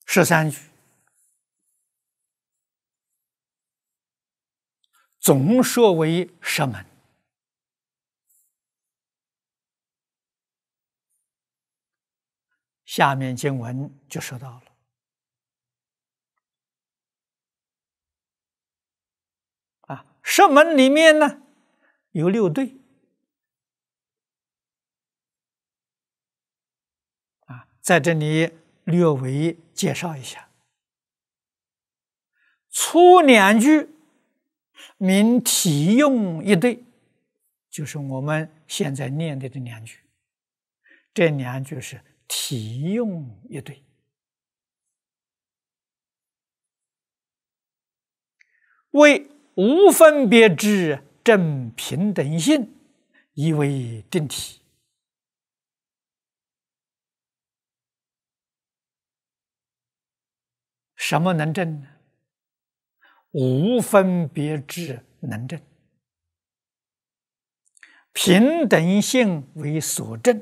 13句，总说为十门。下面经文就说到了十门里面呢有6对在这里略微介绍一下。初2句名体用1对，就是我们现在念的这2句，这2句是体用1对。为无分别之正平等性，以为定体。什么能证呢？无分别智能证，平等性为所证。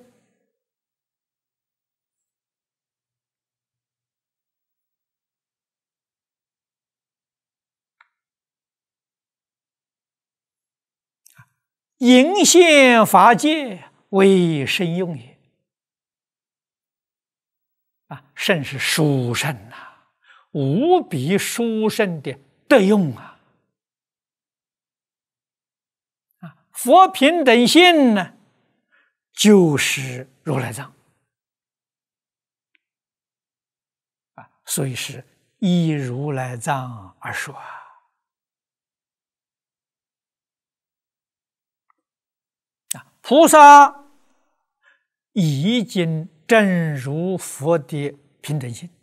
隐现法界为圣用也。圣是殊胜无比殊胜的德用佛平等性呢，就是如来藏所以是依如来藏而说菩萨已经证入佛的平等性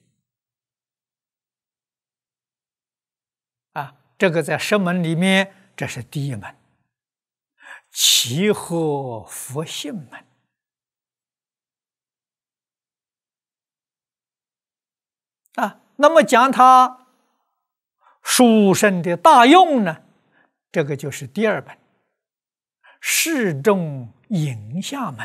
这个在十门里面，这是第1门，契合佛性门那么讲它殊胜的大用呢，这个就是第2门，示众影下门，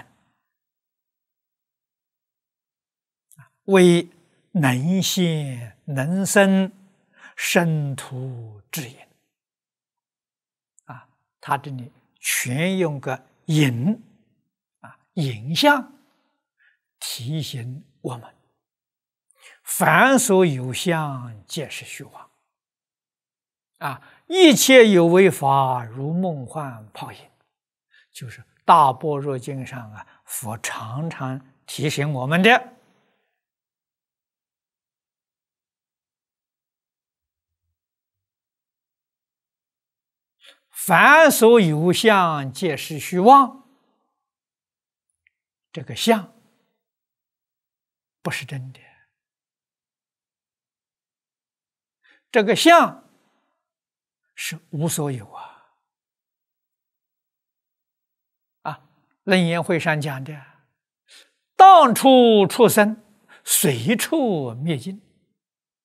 为能现能生生土智引他这里全用个影影像提醒我们，凡所有相，皆是虚妄一切有为法，如梦幻泡影。就是大般若经上佛常常提醒我们的。凡所有相，皆是虚妄。这个相不是真的，这个相是无所有楞严会上讲的，当处出生，随处灭尽